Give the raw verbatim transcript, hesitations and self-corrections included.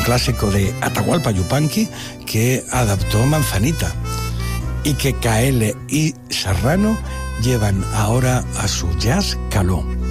clásico de Atahualpa Yupanqui que adaptó Manzanita y que K L y Serrano llevan ahora a su jazz caló.